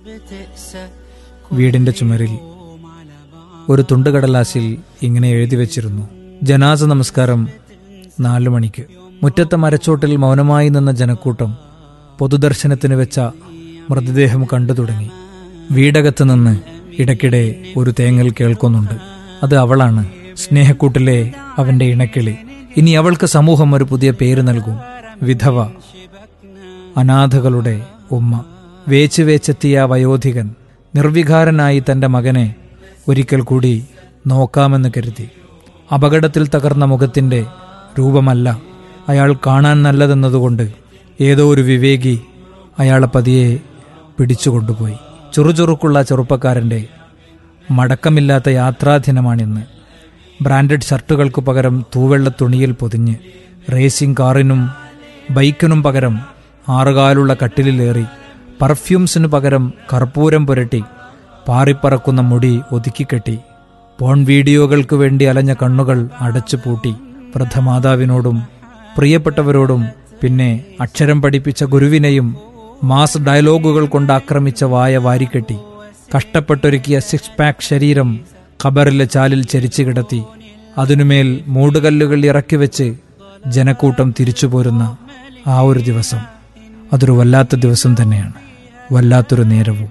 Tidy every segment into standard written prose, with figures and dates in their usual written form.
വീടിന്റെ ചുമരിൽ ഒരു തുണ്ടുകടലാസിൽ ഇങ്ങനെ എഴുതി വച്ചിരുന്നു: ജനാസ നമസ്കാരം 4 മണിക്ക്. മുറ്റത്തെ മരച്ചോട്ടിൽ മൗനമായി നിന്ന ജനക്കൂട്ടം പൊതുദർശനത്തിന് വെച്ച മൃതദേഹം കണ്ടു തുടങ്ങി. വീടകത്ത് നിന്ന് ഇടയ്ക്കിടെ ഒരു തേങ്ങൽ കേൾക്കുന്നുണ്ട്. അത് അവളാണ്, സ്നേഹക്കൂട്ടിലെ അവന്റെ ഇണക്കിളി. ഇനി അവൾക്ക് സമൂഹം ഒരു പുതിയ പേര് നൽകും: വിധവ, അനാഥകളുടെ ഉമ്മ. വേച്ച് വേച്ചെത്തിയ വയോധികൻ നിർവികാരനായി തന്റെ മകനെ ഒരിക്കൽ കൂടി നോക്കാമെന്ന് കരുതി. അപകടത്തിൽ തകർന്ന മുഖത്തിന്റെ രൂപമല്ല അയാൾ കാണാൻ നല്ലതെന്നതുകൊണ്ട് ഏതോ ഒരു വിവേകി അയാളെ പതിയെ പിടിച്ചുകൊണ്ടുപോയി. ചുറുചുറുക്കുള്ള ചെറുപ്പക്കാരന്റെ മടക്കമില്ലാത്ത യാത്രാദിനമാണിന്ന്. ബ്രാൻഡഡ് ഷർട്ടുകൾക്ക് പകരം തൂവെള്ള തുണിയിൽ പൊതിഞ്ഞ്, റേസിംഗ് കാറിനും ബൈക്കിനും പകരം 6 കാലുള്ള കട്ടിലിലേറി, പെർഫ്യൂംസിനു പകരം കർപ്പൂരം പുരട്ടി, പാറിപ്പറക്കുന്ന മുടി ഒതുക്കിക്കെട്ടി, പോൺ വീഡിയോകൾക്ക് വേണ്ടി അലഞ്ഞ കണ്ണുകൾ അടച്ചുപൂട്ടി, വൃദ്ധമാതാവിനോടും പ്രിയപ്പെട്ടവരോടും പിന്നെ അക്ഷരം പഠിപ്പിച്ച ഗുരുവിനെയും മാസ് ഡയലോഗുകൾ കൊണ്ട് ആക്രമിച്ച വായ വാരിക്കെട്ടി, കഷ്ടപ്പെട്ടൊരുക്കിയ 6 പാക്ക് ശരീരം ഖബറിലെ ചാലിൽ ചരിച്ചു കിടത്തി, അതിനുമേൽ മൂടുകല്ലുകൾ ഇറക്കിവെച്ച് ജനക്കൂട്ടം തിരിച്ചു പോരുന്ന ആ ഒരു ദിവസം, അതൊരു വല്ലാത്ത ദിവസം തന്നെയാണ്, വല്ലാത്തൊരു നേരവും.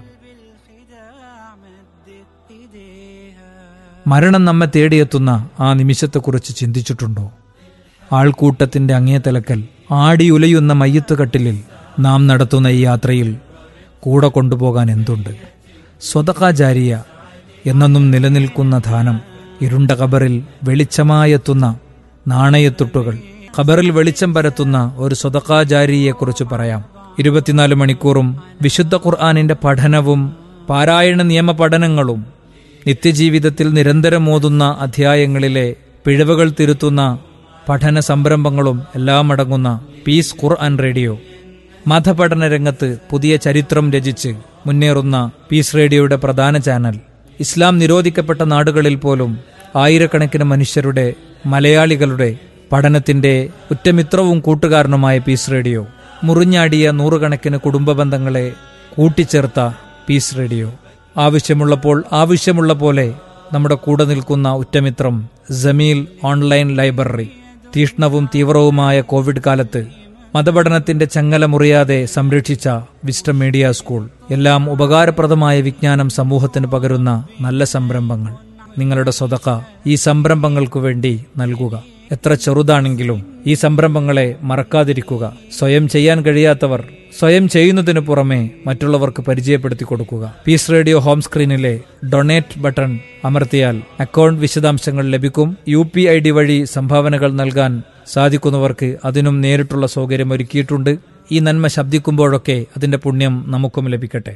മരണം നമ്മെ തേടിയെത്തുന്ന ആ നിമിഷത്തെക്കുറിച്ച് ചിന്തിച്ചിട്ടുണ്ടോ? ആൾക്കൂട്ടത്തിന്റെ അങ്ങേ തലക്കൽ ആടിയുലയുന്ന മയ്യത്ത് കട്ടിലിൽ നാം നടത്തുന്ന ഈ യാത്രയിൽ കൂടെ കൊണ്ടുപോകാൻ എന്തുണ്ട്? സ്വതഖ ജാരിയ, എന്നെന്നും നിലനിൽക്കുന്ന ദാനം. ഇരുണ്ട ഖബറിൽ വെളിച്ചമായെത്തുന്ന നാണയത്തുട്ടുകൾ. ഖബറിൽ വെളിച്ചം പരത്തുന്ന ഒരു സ്വതഖ ജാരിയെക്കുറിച്ച് പറയാം. 24 മണിക്കൂറും വിശുദ്ധ ഖുർആനിന്റെ പഠനവും പാരായണ നിയമ പഠനങ്ങളും, നിത്യജീവിതത്തിൽ നിരന്തരം ഓതുന്ന അധ്യായങ്ങളിലെ പിഴവുകൾ തിരുത്തുന്ന പഠന സംരംഭങ്ങളും എല്ലാം അടങ്ങുന്ന പീസ് ഖുർആൻ റേഡിയോ. മതപഠന രംഗത്ത് പുതിയ ചരിത്രം രചിച്ച് മുന്നേറുന്ന പീസ് റേഡിയോയുടെ പ്രധാന ചാനൽ. ഇസ്ലാം നിരോധിക്കപ്പെട്ട നാടുകളിൽ പോലും ആയിരക്കണക്കിന് മനുഷ്യരുടെ, മലയാളികളുടെ പഠനത്തിന്റെ ഉറ്റമിത്രവും കൂട്ടുകാരനുമായ പീസ് റേഡിയോ. മുറിഞ്ഞാടിയ 100 കണക്കിന് കുടുംബ ബന്ധങ്ങളെ കൂട്ടിച്ചേർത്ത പീസ് റേഡിയോ. ആവശ്യമുള്ളപ്പോൾ ആവശ്യമുള്ള പോലെ നമ്മുടെ കൂടെ നിൽക്കുന്ന ഉറ്റമിത്രം ജമീൽ ഓൺലൈൻ ലൈബ്രറി. തീഷ്ണവും തീവ്രവുമായ കോവിഡ് കാലത്ത് മതപഠനത്തിന്റെ ചങ്ങല മുറിയാതെ സംരക്ഷിച്ച വിസ്റ്റം മീഡിയ സ്കൂൾ. എല്ലാം ഉപകാരപ്രദമായ വിജ്ഞാനം സമൂഹത്തിന് പകരുന്ന നല്ല സംരംഭങ്ങൾ. നിങ്ങളുടെ സ്വതഖ ഈ സംരംഭങ്ങൾക്കു വേണ്ടി നൽകുക. എത്ര ചെറുതാണെങ്കിലും ഈ സംരംഭങ്ങളെ മറക്കാതിരിക്കുക. സ്വയം ചെയ്യാൻ കഴിയാത്തവർ സ്വയം ചെയ്യുന്നതിനു പുറമെ മറ്റുള്ളവർക്ക് പരിചയപ്പെടുത്തി കൊടുക്കുക. Piece radio home സ്ക്രീനിലെ donate button അമർത്തിയാൽ അക്കൗണ്ട് വിശദാംശങ്ങൾ ലഭിക്കും. UPI വഴി സംഭാവനകൾ നൽകാൻ സാധിക്കുന്നവർക്ക് അതിനും നേരിട്ടുള്ള സൗകര്യം ഒരുക്കിയിട്ടുണ്ട്. ഈ നന്മ ശബ്ദിക്കുമ്പോഴൊക്കെ അതിന്റെ പുണ്യം നമുക്കും ലഭിക്കട്ടെ.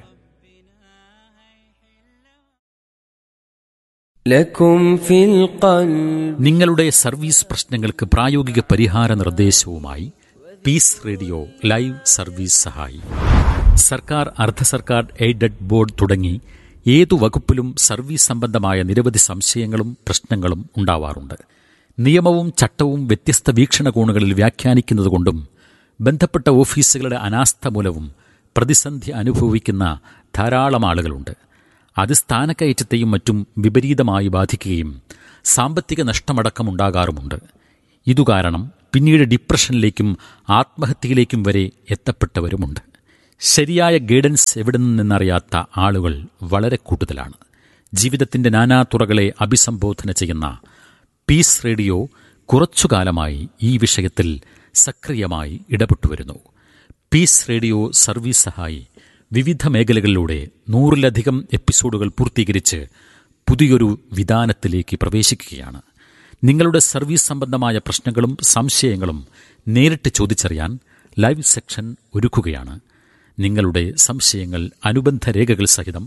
നിങ്ങളുടെ സർവീസ് പ്രശ്നങ്ങൾക്ക് പ്രായോഗിക പരിഹാര നിർദ്ദേശവുമായി പീസ് റേഡിയോ ലൈവ് സർവീസ് സഹായി. സർക്കാർ, അർദ്ധ സർക്കാർ, എയ്ഡഡ് ബോർഡ് തുടങ്ങി ഏതു വകുപ്പിലും സർവീസ് സംബന്ധമായ നിരവധി സംശയങ്ങളും പ്രശ്നങ്ങളും ഉണ്ടാവാറുണ്ട്. നിയമവും ചട്ടവും വ്യത്യസ്ത വീക്ഷണകോണുകളിൽ വ്യാഖ്യാനിക്കുന്നതുകൊണ്ടും ബന്ധപ്പെട്ട ഓഫീസുകളുടെ അനാസ്ഥ മൂലവും പ്രതിസന്ധി അനുഭവിക്കുന്ന ധാരാളം ആളുകളുണ്ട്. അത് സ്ഥാനക്കയറ്റത്തെയും മറ്റും വിപരീതമായി ബാധിക്കുകയും സാമ്പത്തിക നഷ്ടമടക്കമുണ്ടാകാറുമുണ്ട്. ഇതുകാരണം പിന്നീട് ഡിപ്രഷനിലേക്കും ആത്മഹത്യയിലേക്കും വരെ എത്തപ്പെട്ടവരുമുണ്ട്. ശരിയായ ഗൈഡൻസ് എവിടെ നിന്നറിയാത്ത ആളുകൾ വളരെ കൂടുതലാണ്. ജീവിതത്തിന്റെ നാനാതുറകളെ അഭിസംബോധന ചെയ്യുന്ന പീസ് റേഡിയോ കുറച്ചുകാലമായി ഈ വിഷയത്തിൽ സക്രിയമായി ഇടപെട്ടുവരുന്നു. പീസ് റേഡിയോ സർവീസ് സഹായി വിവിധ മേഖലകളിലൂടെ 100-ലധികം എപ്പിസോഡുകൾ പൂർത്തീകരിച്ച് പുതിയൊരു വിധാനത്തിലേക്ക് പ്രവേശിക്കുകയാണ്. നിങ്ങളുടെ സർവീസ് സംബന്ധമായ പ്രശ്നങ്ങളും സംശയങ്ങളും നേരിട്ട് ചോദിച്ചറിയാൻ ലൈവ് സെക്ഷൻ ഒരുക്കുകയാണ്. നിങ്ങളുടെ സംശയങ്ങൾ അനുബന്ധ രേഖകൾ സഹിതം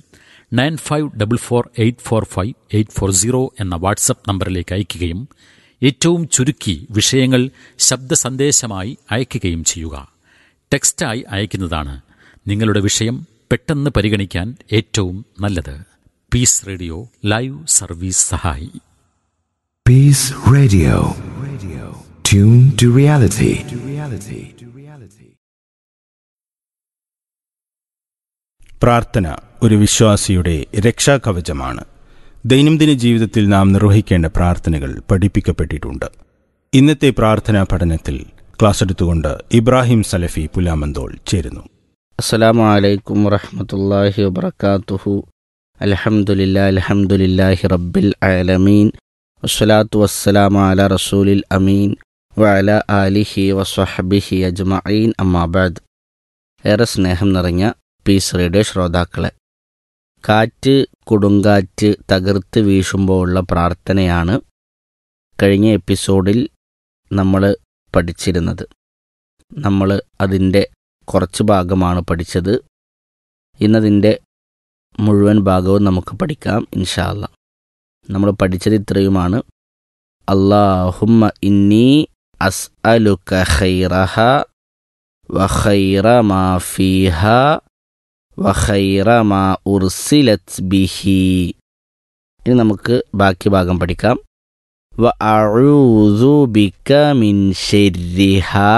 9544845840 എന്ന വാട്സപ്പ് നമ്പറിലേക്ക് അയയ്ക്കുകയും ഏറ്റവും ചുരുക്കി വിഷയങ്ങൾ ശബ്ദ സന്ദേശമായി അയയ്ക്കുകയും ചെയ്യുക. ടെക്സ്റ്റായി അയക്കുന്നതാണ് നിങ്ങളുടെ വിഷയം പെട്ടെന്ന് പരിഗണിക്കാൻ ഏറ്റവും നല്ലത്. പീസ് റേഡിയോ ലൈവ് സർവീസ് സഹായി. Peace Radio. Tune to reality. പ്രാർത്ഥന ഒരു വിശ്വാസിയുടെ രക്ഷാകവചമാണ്. ദൈനംദിന ജീവിതത്തിൽ നാം നിർവഹിക്കേണ്ട പ്രാർത്ഥനകൾ പഠിപ്പിക്കപ്പെട്ടിട്ടുണ്ട്. ഇന്നത്തെ പ്രാർത്ഥനാ പഠനത്തിൽ ക്ലാസ് എടുത്തുകൊണ്ട് ഇബ്രാഹിം സലഫി പുലാമന്തോൾ ചേരുന്നു. അസ്സലാമു അലൈക്കും വറഹ്മത്തുള്ളാഹി വബറകാതുഹു. അൽഹംദുലില്ലാഹി റബ്ബിൽ ആലമീൻ വസ്സലാത്തു വസ്സലാമു അലാ റസൂലിൽ അമീൻ വഅലാ ആലിഹി വസ്വഹ്ബിഹി അജ്മഈൻ. അമ്മാ ബഅദ്. ഏറെ സ്നേഹം നിറഞ്ഞ പീസ് റേഡിയോ ശ്രോതാക്കളെ, കാറ്റ് കൊടുങ്കാറ്റ് തകർത്ത് വീശുമ്പോൾ ഉള്ള പ്രാർത്ഥനയാണ് കഴിഞ്ഞ എപ്പിസോഡിൽ നമ്മൾ പഠിച്ചിരുന്നത്. നമ്മൾ അതിൻ്റെ കുറച്ച് ഭാഗമാണ് പഠിച്ചത്. ഇന്നതിൻ്റെ മുഴുവൻ ഭാഗവും നമുക്ക് പഠിക്കാം ഇൻഷാ അല്ലാഹ്. നമ്മൾ പഠിച്ചത് ഇത്രയുമാണ്. അല്ലാഹുമ്മ ഇന്നി അസ്അലുക ഖൈറഹ വഖൈറ മാ ഫീഹാ വഖൈറ മാ ഉർസിലത് ബിഹി. ഇനി നമുക്ക് ബാക്കി ഭാഗം പഠിക്കാം. വഅഊദു ബിക മിൻ ശർരിഹാ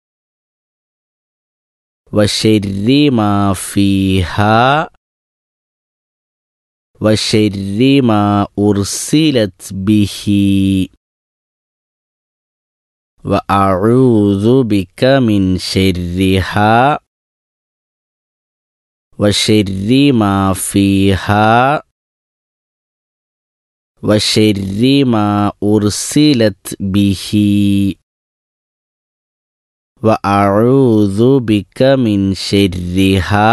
വശർരി മാ ഫീഹാ വശർരി മാ ഉർസിലത് ബിഹി. വഅഊദു ബിക മിൻ ശർരിഹാ വശർരി മാ ഫീഹാ വശർരി മാ ഉർസിലത് ബിഹി. വഅഊദു ബിക മിൻ ശർരിഹാ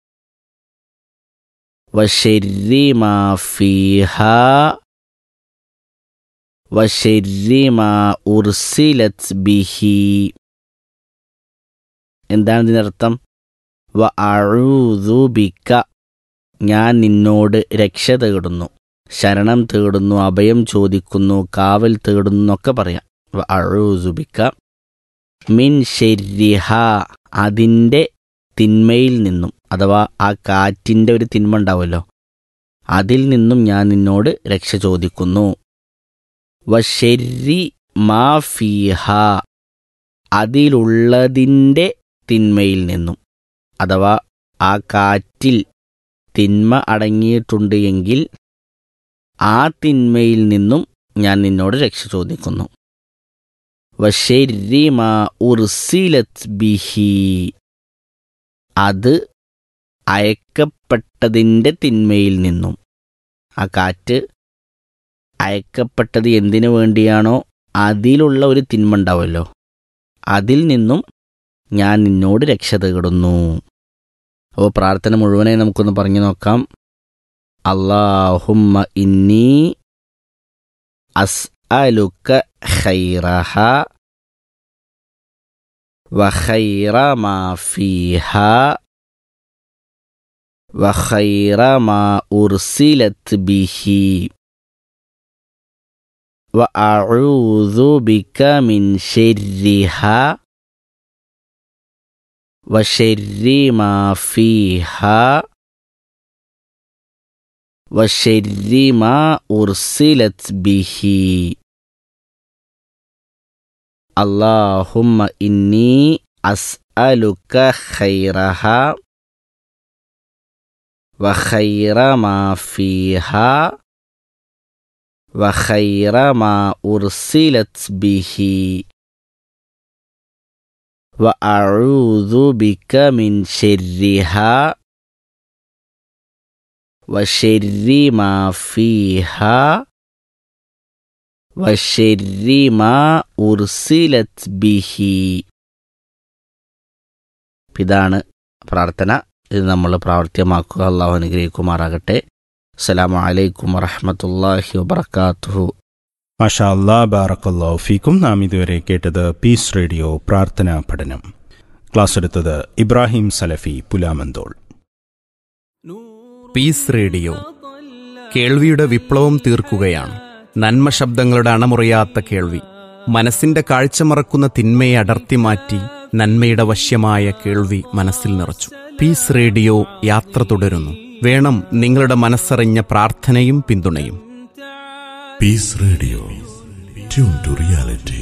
വശർരി മാ ഫീഹാ വശർരി മാ ഉർസിലത് ബിഹി. എന്താണ് ഇതിനർത്ഥം? വഅഊദു ബിക, ഞാൻ നിന്നോട് രക്ഷ തേടുന്നു, ശരണം തേടുന്നു, അഭയം ചോദിക്കുന്നു, കാവൽ തേടുന്നു എന്നൊക്കെ പറയാം. വഅഊദു ബിക മിൻ ശർരിഹാ, അതിൻ്റെ തിന്മയിൽ നിന്നും, അഥവാ ആ കാറ്റിൻ്റെ ഒരു തിന്മ ഉണ്ടാവുമല്ലോ, അതിൽ നിന്നും ഞാൻ നിന്നോട് രക്ഷ ചോദിക്കുന്നു. വശർരി മാ ഫീഹാ, അതിലുള്ളതിൻ്റെ തിന്മയിൽ നിന്നും, അഥവാ ആ കാറ്റിൽ തിന്മ അടങ്ങിയിട്ടുണ്ട് എങ്കിൽ ആ തിന്മയിൽ നിന്നും ഞാൻ നിന്നോട് രക്ഷ ചോദിക്കുന്നു. വശർരി മാ ഉർസിലത് ബിഹി, അത് അയക്കപ്പെട്ടതിൻ്റെ തിന്മയിൽ നിന്നും, ആ കാറ്റ് അയക്കപ്പെട്ടത് എന്തിനു വേണ്ടിയാണോ അതിലുള്ള ഒരു തിന്മ ഉണ്ടാവുമല്ലോ, അതിൽ നിന്നും ഞാൻ നിന്നോട് രക്ഷ തേടുന്നു. അപ്പോൾ പ്രാർത്ഥന മുഴുവനായി നമുക്കൊന്ന് പറഞ്ഞു നോക്കാം. അല്ലാഹുമ്മ ഇന്നി അസ്അലുക ഖൈറഹ വഖൈറ മാ ഫീഹാ വഖൈറ മാ ഉർസിലത് ബിഹി വഅഊദു ബിക മിൻ ശർരിഹാ വശർരി മാ ഫീഹാ വശർരി മാ ഉർസിലത് ബിഹി. അല്ലാഹുമ്മ ഇന്നി അസ്അലുക ഖൈറഹ വഖൈറ മാ ഫീഹാ വഖൈറ മാ ഉർസിലത് ബിഹി വഅഊദു ബിക മിൻ ശർരിഹാ വശർരി മാ ഫീഹാ വശർരി മാ ഉർസിലത് ബിഹി. ഇതാണ് പ്രാർത്ഥന. ഇത് നമ്മൾ പ്രാവർത്തികമാക്കുക. അല്ലാഹു അനുഗ്രഹിക്കുമാറാകട്ടെ. അസ്സലാമു അലൈക്കും വറഹ്മത്തുള്ളാഹി വബറകാതുഹു. മാഷാ അല്ലാഹ്, ബാറക്കല്ലാഹു ഫീക്കും. നാം ഇതുവരെ കേട്ടത് പീസ് റേഡിയോ പ്രാർത്ഥനാ പഠനം. ക്ലാസ് എടുത്തത് ഇബ്രാഹിം സലഫി പുലാമന്തോൾ. പീസ് റേഡിയോ കേൾവിയുടെ വിപ്ലവം തീർക്കുകയാണ്. നന്മ ശബ്ദങ്ങളുടെ അണമുറിയാത്ത കേൾവി, മനസ്സിന്റെ കാഴ്ച മറക്കുന്ന തിന്മയെ അടർത്തി മാറ്റി നന്മയുടെ വശ്യമായ കേൾവി മനസ്സിൽ നിറച്ചു. പീസ് റേഡിയോ യാത്ര തുടരുന്നു. വേണം നിങ്ങളുടെ മനസ്സറിഞ്ഞ പ്രാർത്ഥനയും പിന്തുണയും. Peace Radio. Tune to reality.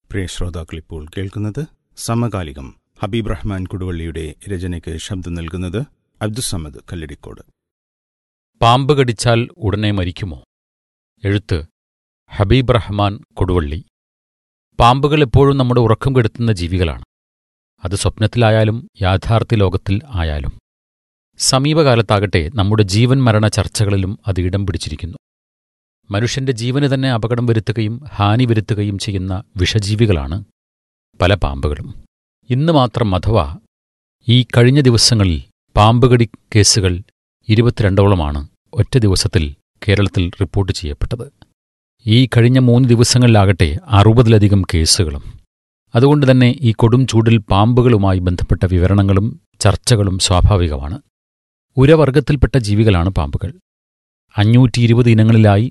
പ്രിയ ശ്രോതാക്കൾ ഇപ്പോൾ കേൾക്കുന്നത് സമകാലികം. ഹബീബ് റഹ്മാൻ കൊടുവള്ളിയുടെ രചനയ്ക്ക് ശബ്ദം നൽകുന്നത് അബ്ദുസമദ് കല്ലടിക്കോട്. പാമ്പ് കടിച്ചാൽ ഉടനെ മരിക്കുമോ? എഴുത്ത് ഹബീബ് റഹ്മാൻ കൊടുവള്ളി. പാമ്പുകൾ എപ്പോഴും നമ്മുടെ ഉറക്കം കെടുത്തുന്ന ജീവികളാണ്. അത് സ്വപ്നത്തിലായാലും യാഥാർത്ഥ്യ ലോകത്തിൽ ആയാലും. സമീപകാലത്താകട്ടെ നമ്മുടെ ജീവൻ മരണ ചർച്ചകളിലും അത് ഇടം പിടിച്ചിരിക്കുന്നു. മനുഷ്യന്റെ ജീവന് തന്നെ അപകടം വരുത്തുകയും ഹാനി വരുത്തുകയും ചെയ്യുന്ന വിഷജീവികളാണ് പല പാമ്പുകളും. ഇന്ന് മാത്രം അഥവാ ഈ കഴിഞ്ഞ ദിവസങ്ങളിൽ പാമ്പുകടി കേസുകൾ 22ഓളമാണ് ഒറ്റ ദിവസത്തിൽ കേരളത്തിൽ റിപ്പോർട്ട് ചെയ്യപ്പെട്ടത്. ഈ കഴിഞ്ഞ 3 ദിവസങ്ങളിലാകട്ടെ 60ലധികം കേസുകളും. അതുകൊണ്ട് തന്നെ ഈ കൊടും ചൂടിൽ പാമ്പുകളുമായി ബന്ധപ്പെട്ട വിവരണങ്ങളും ചർച്ചകളും സ്വാഭാവികമാണ്. ഉരവർഗത്തിൽപ്പെട്ട ജീവികളാണ് പാമ്പുകൾ. 520 ഇനങ്ങളിലായി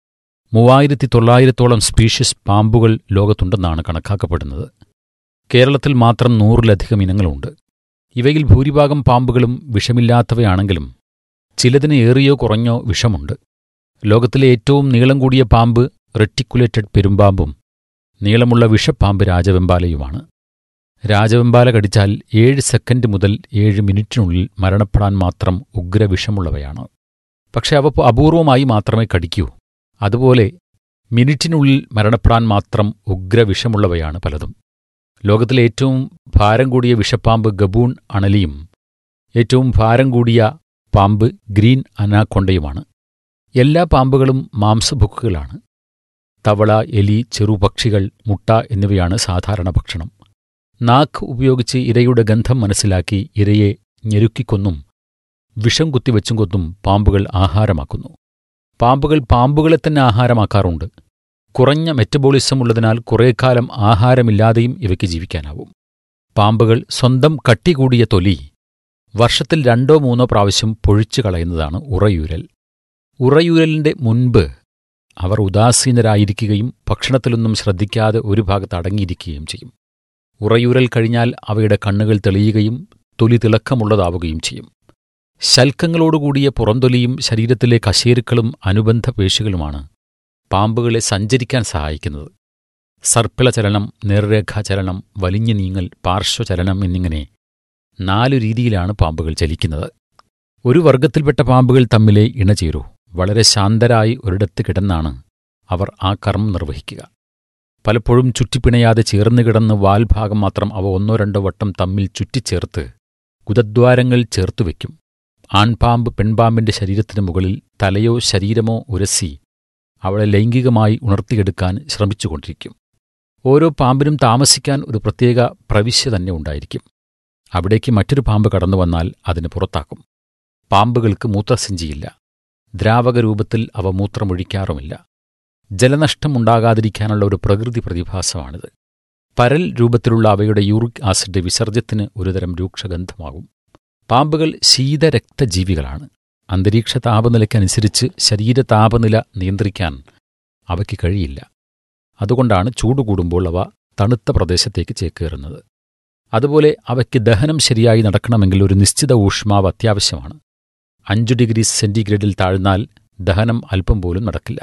3900ഓളം സ്പീഷീസ് പാമ്പുകൾ ലോകത്തുണ്ടെന്നാണ് കണക്കാക്കപ്പെടുന്നത്. കേരളത്തിൽ മാത്രം 100ലധികം ഇനങ്ങളുണ്ട്. ഇവയിൽ ഭൂരിഭാഗം പാമ്പുകളും വിഷമില്ലാത്തവയാണെങ്കിലും ചിലതിന് ഏറിയോ കുറഞ്ഞോ വിഷമുണ്ട്. ലോകത്തിലെ ഏറ്റവും നീളം കൂടിയ പാമ്പ് റെറ്റിക്കുലേറ്റഡ് പെരുമ്പാമ്പും നീളമുള്ള വിഷപ്പാമ്പ് രാജവെമ്പാലയുമാണ്. രാജവെമ്പാല കടിച്ചാൽ 7 സെക്കൻഡ് മുതൽ 7 മിനിറ്റിനുള്ളിൽ മരണപ്പെടാൻ മാത്രം ഉഗ്രവിഷമുള്ളവയാണ്. പക്ഷെ അവ അപൂർവമായി മാത്രമേ കടിക്കൂ. അതുപോലെ മിനിറ്റിനുള്ളിൽ മരണപ്പെടാൻ മാത്രം ഉഗ്രവിഷമുള്ളവയാണ് പലതും. ലോകത്തിലെ ഏറ്റവും ഭാരം കൂടിയ വിഷപ്പാമ്പ് ഗബൂൺ അണലിയും ഏറ്റവും ഭാരം കൂടിയ പാമ്പ് ഗ്രീൻ അനാക്കൊണ്ടയുമാണ്. എല്ലാ പാമ്പുകളും മാംസഭുക്കുകളാണ്. തവള, എലി, ചെറുപക്ഷികൾ, മുട്ട എന്നിവയാണ് സാധാരണ ഭക്ഷണം. നാക്ക് ഉപയോഗിച്ച് ഇരയുടെ ഗന്ധം മനസ്സിലാക്കി ഇരയെ ഞെരുക്കിക്കൊന്നും വിഷം കുത്തിവെച്ചും കൊന്നും പാമ്പുകൾ ആഹാരമാക്കുന്നു. പാമ്പുകൾ പാമ്പുകളെ തന്നെ ആഹാരമാക്കാറുണ്ട്. കുറഞ്ഞ മെറ്റബോളിസം ഉള്ളതിനാൽ കുറേക്കാലം ആഹാരമില്ലാതെയും ഇവയ്ക്ക് ജീവിക്കാനാവും. പാമ്പുകൾ സ്വന്തം കട്ടി കൂടിയ തൊലി വർഷത്തിൽ 2-3 പ്രാവശ്യം പൊഴിച്ചു കളയുന്നതാണ് ഉറയൂരൽ. ഉറയൂരലിന്റെ മുൻപ് അവർ ഉദാസീനരായിരിക്കുകയും ഭക്ഷണത്തിലൊന്നും ശ്രദ്ധിക്കാതെ ഒരു ഭാഗത്ത് അടങ്ങിയിരിക്കുകയും ചെയ്യും. ഉറയൂരൽ കഴിഞ്ഞാൽ അവയുടെ കണ്ണുകൾ തെളിയുകയും തൊലി തിളക്കമുള്ളതാവുകയും ചെയ്യും. ശൽക്കങ്ങളോടുകൂടിയ പുറംതൊലിയും ശരീരത്തിലെ കശേരുക്കളും അനുബന്ധ പേശികളുമാണ് പാമ്പുകളെ സഞ്ചരിക്കാൻ സഹായിക്കുന്നത്. സർപ്പിളചലനം, നേർരേഖാചലനം, വലിഞ്ഞു നീങ്ങൽ, പാർശ്വചലനം എന്നിങ്ങനെ 4 രീതിയിലാണ് പാമ്പുകൾ ചലിക്കുന്നത്. ഒരു വർഗത്തിൽപ്പെട്ട പാമ്പുകൾ തമ്മിലെ ഇണചേരൂ. വളരെ ശാന്തരായി ഒരിടത്ത് കിടന്നാണ് അവർ ആ കർമ്മം നിർവഹിക്കുക. പലപ്പോഴും ചുറ്റിപ്പിണയാതെ ചേർന്ന് കിടന്ന് വാൽഭാഗം മാത്രം അവ 1-2 വട്ടം തമ്മിൽ ചുറ്റിച്ചേർത്ത് ഗുദദ്വാരങ്ങൾ ചേർത്തുവെക്കും. ആൺപാമ്പ് പെൺപാമ്പിന്റെ ശരീരത്തിന് മുകളിൽ തലയോ ശരീരമോ ഉരസി അവളെ ലൈംഗികമായി ഉണർത്തിയെടുക്കാൻ ശ്രമിച്ചുകൊണ്ടിരിക്കും. ഓരോ പാമ്പിനും താമസിക്കാൻ ഒരു പ്രത്യേക പ്രവിശ്യ തന്നെ ഉണ്ടായിരിക്കും. അവിടേക്ക് മറ്റൊരു പാമ്പ് കടന്നുവന്നാൽ അതിന് പുറത്താക്കും. പാമ്പുകൾക്ക് മൂത്രസഞ്ചിയില്ല. ദ്രാവക രൂപത്തിൽ അവ മൂത്രമൊഴിക്കാറുമില്ല. ജലനഷ്ടമുണ്ടാകാതിരിക്കാനുള്ള ഒരു പ്രകൃതി പ്രതിഭാസമാണിത്. പരൽ രൂപത്തിലുള്ള അവയുടെ യൂറിക് ആസിഡ് വിസർജ്യത്തിന് ഒരുതരം രൂക്ഷഗന്ധമാകും. പാമ്പുകൾ ശീതരക്തജീവികളാണ്. അന്തരീക്ഷ താപനിലയ്ക്കനുസരിച്ച് ശരീരതാപനില നിയന്ത്രിക്കാൻ അവയ്ക്ക് കഴിയില്ല. അതുകൊണ്ടാണ് ചൂട് കൂടുമ്പോൾ അവ തണുത്ത പ്രദേശത്തേക്ക് ചേക്കേറുന്നത്. അതുപോലെ അവയ്ക്ക് ദഹനം ശരിയായി നടക്കണമെങ്കിൽ ഒരു നിശ്ചിത ഊഷ്മാവ് അത്യാവശ്യമാണ്. 5 ഡിഗ്രി സെന്റിഗ്രേഡിൽ താഴ്ന്നാൽ ദഹനം അല്പം പോലും നടക്കില്ല.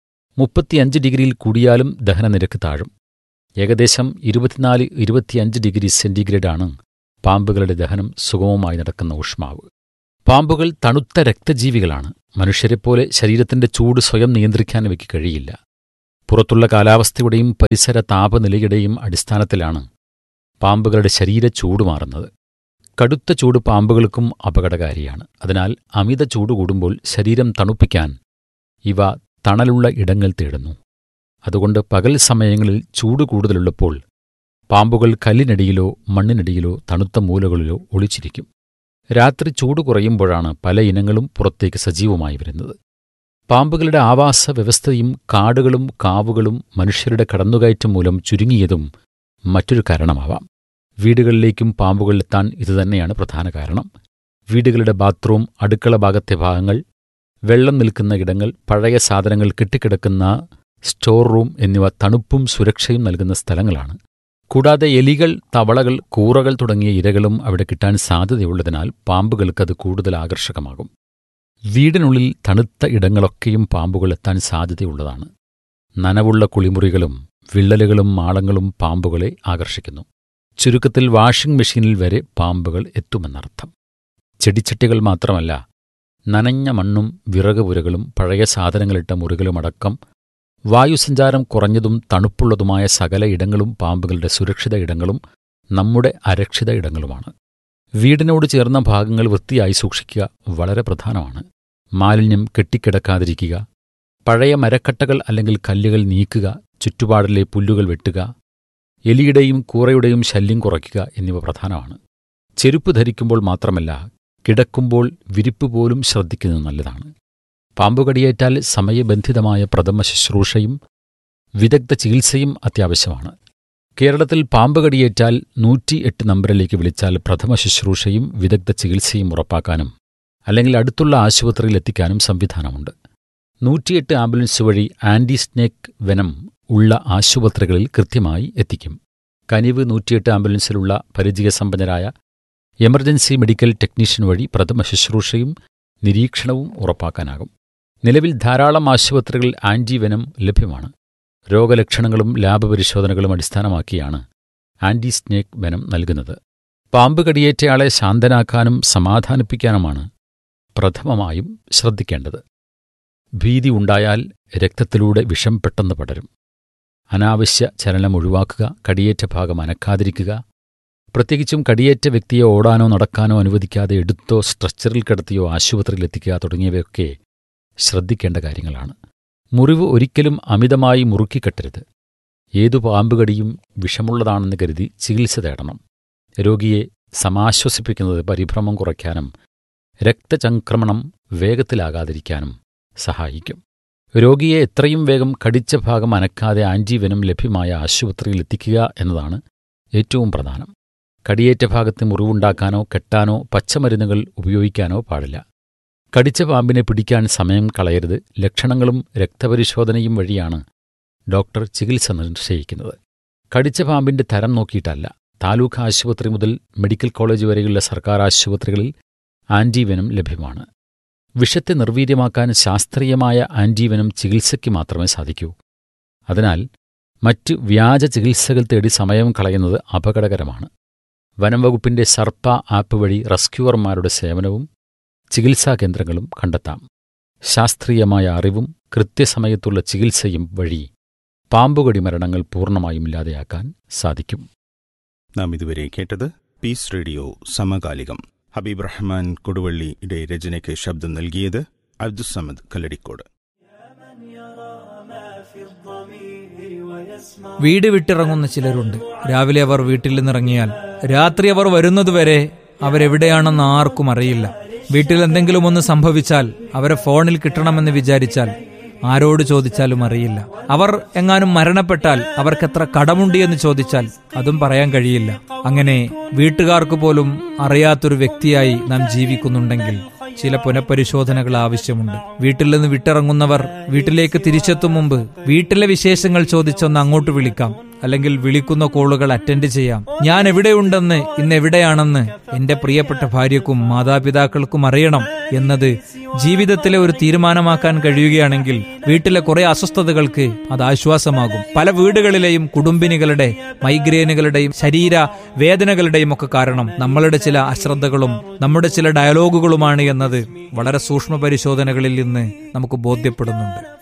35 ഡിഗ്രിയിൽ കൂടിയാലും ദഹനനിരക്ക് താഴും. ഏകദേശം 24-25 ഡിഗ്രി സെന്റിഗ്രേഡാണ് പാമ്പുകളുടെ ദഹനം സുഗമമായി നടക്കുന്ന ഊഷ്മാവ്. പാമ്പുകൾ തണുത്ത രക്തജീവികളാണ്. മനുഷ്യരെപ്പോലെ ശരീരത്തിന്റെ ചൂട് സ്വയം നിയന്ത്രിക്കാൻ ഇവയ്ക്ക് കഴിയില്ല. പുറത്തുള്ള കാലാവസ്ഥയുടെയും പരിസര താപനിലയുടെയും അടിസ്ഥാനത്തിലാണ് പാമ്പുകളുടെ ശരീര ചൂട് മാറുന്നത്. കടുത്ത ചൂട് പാമ്പുകൾക്കും അപകടകാരിയാണ്. അതിനാൽ അമിത ചൂട് കൂടുമ്പോൾ ശരീരം തണുപ്പിക്കാൻ ഇവ തണലുള്ള ഇടങ്ങൾ തേടുന്നു. അതുകൊണ്ട് പകൽ സമയങ്ങളിൽ ചൂട് കൂടുതലുള്ളപ്പോൾ പാമ്പുകൾ കല്ലിനടിയിലോ മണ്ണിനടിയിലോ തണുത്ത മൂലകളിലോ ഒളിച്ചിരിക്കും. രാത്രി ചൂട് കുറയുമ്പോഴാണ് പല ഇനങ്ങളും പുറത്തേക്ക് സജീവമായി വരുന്നത്. പാമ്പുകളുടെ ആവാസ വ്യവസ്ഥയും കാടുകളും കാവുകളും മനുഷ്യരുടെ കടന്നുകയറ്റം മൂലം ചുരുങ്ങിയതും മറ്റൊരു കാരണമാവാം. വീടുകളിലേക്കും പാമ്പുകളെത്താൻ ഇതുതന്നെയാണ് പ്രധാന കാരണം. വീടുകളുടെ ബാത്റൂം, അടുക്കള ഭാഗത്തെ ഭാഗങ്ങൾ, വെള്ളം നിൽക്കുന്ന ഇടങ്ങൾ, പഴയ സാധനങ്ങൾ കെട്ടിക്കിടക്കുന്ന സ്റ്റോർ റൂം എന്നിവ തണുപ്പും സുരക്ഷയും നൽകുന്ന സ്ഥലങ്ങളാണ്. കൂടാതെ എലികൾ, തവളകൾ, കൂറകൾ തുടങ്ങിയ ഇരകളും അവിടെ കിട്ടാൻ സാധ്യതയുള്ളതിനാൽ പാമ്പുകൾക്കത് കൂടുതൽ ആകർഷകമാകും. വീടിനുള്ളിൽ തണുത്ത ഇടങ്ങളൊക്കെയും പാമ്പുകൾ എത്താൻ സാധ്യതയുള്ളതാണ്. നനവുള്ള കുളിമുറികളും വിള്ളലുകളും മാളങ്ങളും പാമ്പുകളെ ആകർഷിക്കുന്നു. ചുരുക്കത്തിൽ വാഷിംഗ് മെഷീനിൽ വരെ പാമ്പുകൾ എത്തുമെന്നർത്ഥം. ചെടിച്ചട്ടികൾ മാത്രമല്ല, നനഞ്ഞ മണ്ണും വിറകുപുരകളും പഴയ സാധനങ്ങളിട്ട മുറികളുമടക്കം വായുസഞ്ചാരം കുറഞ്ഞതും തണുപ്പുള്ളതുമായ സകല ഇടങ്ങളും പാമ്പുകളുടെ സുരക്ഷിത ഇടങ്ങളും നമ്മുടെ അരക്ഷിത ഇടങ്ങളുമാണ്. വീടിനോട് ചേർന്ന ഭാഗങ്ങൾ വൃത്തിയായി സൂക്ഷിക്കുക വളരെ പ്രധാനമാണ്. മാലിന്യം കെട്ടിക്കിടക്കാതിരിക്കുക, പഴയ മരക്കട്ടകൾ അല്ലെങ്കിൽ കല്ലുകൾ നീക്കുക, ചുറ്റുപാടിലെ പുല്ലുകൾ വെട്ടുക, എലിയുടെയും കൂറയുടെയും ശല്യം കുറയ്ക്കുക എന്നിവ പ്രധാനമാണ്. ചെരുപ്പ് ധരിക്കുമ്പോൾ മാത്രമല്ല, കിടക്കുമ്പോൾ വിരിപ്പ് പോലും ശ്രദ്ധിക്കുന്നത് നല്ലതാണ്. പാമ്പുകടിയേറ്റാൽ സമയബന്ധിതമായ പ്രഥമ ശുശ്രൂഷയും വിദഗ്ധ ചികിത്സയും അത്യാവശ്യമാണ്. കേരളത്തിൽ പാമ്പുകടിയേറ്റാൽ 108 നമ്പറിലേക്ക് വിളിച്ചാൽ പ്രഥമ ശുശ്രൂഷയും വിദഗ്ധ ചികിത്സയും ഉറപ്പാക്കാനും അല്ലെങ്കിൽ അടുത്തുള്ള ആശുപത്രിയിൽ എത്തിക്കാനും സംവിധാനമുണ്ട്. 108 ആംബുലൻസ് വഴി ആന്റി സ്നേക്ക് വെനം ഉള്ള ആശുപത്രികളിൽ കൃത്യമായി എത്തിക്കും. കനിവ് 108 ആംബുലൻസിലുള്ള പരിചയസമ്പന്നരായ എമർജൻസി മെഡിക്കൽ ടെക്നീഷ്യൻ വഴി പ്രഥമ ശുശ്രൂഷയും നിരീക്ഷണവും ഉറപ്പാക്കാനാകും. നിലവിൽ ധാരാളം ആശുപത്രികളിൽ ആന്റിവെനം ലഭ്യമാണ്. രോഗലക്ഷണങ്ങളും ലാബ് പരിശോധനകളും അടിസ്ഥാനമാക്കിയാണ് ആന്റി സ്നേക്ക് വെനം നൽകുന്നത്. പാമ്പ് കടിയേറ്റയാളെ ശാന്തനാക്കാനും സമാധാനിപ്പിക്കാനുമാണ് പ്രഥമമായും ശ്രദ്ധിക്കേണ്ടത്. ഭീതി ഉണ്ടായാൽ രക്തത്തിലൂടെ വിഷം പെട്ടെന്ന് പടരും. അനാവശ്യ ചലനം ഒഴിവാക്കുക, കടിയേറ്റ ഭാഗം അനക്കാതിരിക്കുക, പ്രത്യേകിച്ചും കടിയേറ്റ വ്യക്തിയെ ഓടാനോ നടക്കാനോ അനുവദിക്കാതെ എടുത്തോ സ്ട്രെച്ചറിൽ കിടത്തിയോ ആശുപത്രിയിലെത്തിക്കുക തുടങ്ങിയവയൊക്കെ ശ്രദ്ധിക്കേണ്ട കാര്യങ്ങളാണ്. മുറിവ് ഒരിക്കലും അമിതമായി മുറുക്കിക്കെട്ടരുത്. ഏതു പാമ്പുകടിയും വിഷമുള്ളതാണെന്ന് കരുതി ചികിത്സ തേടണം. രോഗിയെ സമാശ്വസിപ്പിക്കുന്നത് പരിഭ്രമം കുറയ്ക്കാനും രക്തചംക്രമണം വേഗത്തിലാകാതിരിക്കാനും സഹായിക്കും. രോഗിയെ എത്രയും വേഗം കടിച്ച ഭാഗം അനക്കാതെ ആന്റിവെനം ലഭ്യമായ ആശുപത്രിയിൽ എത്തിക്കുക എന്നതാണ് ഏറ്റവും പ്രധാനം. കടിയേറ്റ ഭാഗത്ത് മുറിവുണ്ടാക്കാനോ കെട്ടാനോ പച്ചമരുന്നുകൾ ഉപയോഗിക്കാനോ പാടില്ല. കടിച്ച പാമ്പിനെ പിടിക്കാൻ സമയം കളയരുത്. ലക്ഷണങ്ങളും രക്തപരിശോധനയും വഴിയാണ് ഡോക്ടർ ചികിത്സ നിശ്ചയിക്കുന്നത്. കടിച്ച പാമ്പിന്റെ തരം നോക്കിയിട്ടല്ല. താലൂക്ക് ആശുപത്രി മുതൽ മെഡിക്കൽ കോളേജ് വരെയുള്ള സർക്കാർ ആശുപത്രികളിൽ ആന്റിവെനം ലഭ്യമാണ്. വിഷത്തെ നിർവീര്യമാക്കാൻ ശാസ്ത്രീയമായ ആന്റിവെനം ചികിത്സയ്ക്ക് മാത്രമേ സാധിക്കൂ. അതിനാൽ മറ്റ് വ്യാജ ചികിത്സകൾ തേടി സമയം കളയുന്നത് അപകടകരമാണ്. വനം വകുപ്പിന്റെ സർപ്പ ആപ്പ് വഴി റെസ്ക്യൂവർമാരുടെ സേവനവും ചികിത്സാ കേന്ദ്രങ്ങളും കണ്ടെത്താം. ശാസ്ത്രീയമായ അറിവും കൃത്യസമയത്തുള്ള ചികിത്സയും വഴി പാമ്പുകടി മരണങ്ങൾ പൂർണ്ണമായും ഇല്ലാതെയാക്കാൻ സാധിക്കും. നാം ഇതുവരെ കേട്ടത് പീസ് റേഡിയോ സമകാലികം. ഹബീബ് റഹ്മാൻ കൊടുവള്ളിയുടെ രചനയ്ക്ക് ശബ്ദം നൽകിയത് അബ്ദുസ്സമദ് കല്ലടിക്കോട്. വീട് വിട്ടിറങ്ങുന്ന ചിലരുണ്ട്. രാവിലെ അവർ വീട്ടിൽ നിന്നിറങ്ങിയാൽ രാത്രി അവർ വരുന്നതുവരെ അവരെവിടെയാണെന്ന് ആർക്കും അറിയില്ല. വീട്ടിൽ എന്തെങ്കിലും ഒന്ന് സംഭവിച്ചാൽ അവരെ ഫോണിൽ കിട്ടണമെന്ന് വിചാരിച്ചാൽ ആരോട് ചോദിച്ചാലും അറിയില്ല. അവർ എങ്ങാനും മരണപ്പെട്ടാൽ അവർക്കെത്ര കടമുണ്ട് എന്ന് ചോദിച്ചാൽ അതും പറയാൻ കഴിയില്ല. അങ്ങനെ വീട്ടുകാർക്ക് പോലും അറിയാത്തൊരു വ്യക്തിയായി നാം ജീവിക്കുന്നുണ്ടെങ്കിൽ ചില പുനഃപരിശോധനകൾ ആവശ്യമുണ്ട്. വീട്ടിൽ നിന്ന് വിട്ടിറങ്ങുന്നവർ വീട്ടിലേക്ക് തിരിച്ചെത്തും മുമ്പ് വീട്ടിലെ വിശേഷങ്ങൾ ചോദിച്ചൊന്ന് അങ്ങോട്ട് വിളിക്കാം. അല്ലെങ്കിൽ വിളിക്കുന്ന കോളുകൾ അറ്റൻഡ് ചെയ്യാം. ഞാൻ എവിടെയുണ്ടെന്ന്, ഇന്ന് എവിടെയാണെന്ന് എന്റെ പ്രിയപ്പെട്ട ഭാര്യക്കും മാതാപിതാക്കൾക്കും അറിയണം എന്നത് ജീവിതത്തിലെ ഒരു തീരുമാനമാക്കാൻ കഴിയുകയാണെങ്കിൽ വീട്ടിലെ കുറെ അസ്വസ്ഥതകൾക്ക് അത് ആശ്വാസമാകും. പല വീടുകളിലെയും കുടുംബിനികളുടെ മൈഗ്രെയിനുകളുടെയും ശരീര വേദനകളുടെയും ഒക്കെ കാരണം നമ്മളുടെ ചില അശ്രദ്ധകളും നമ്മുടെ ചില ഡയലോഗുകളുമാണ് എന്നത് വളരെ സൂക്ഷ്മ പരിശോധനകളിൽ നിന്ന് നമുക്ക് ബോധ്യപ്പെടുന്നുണ്ട്.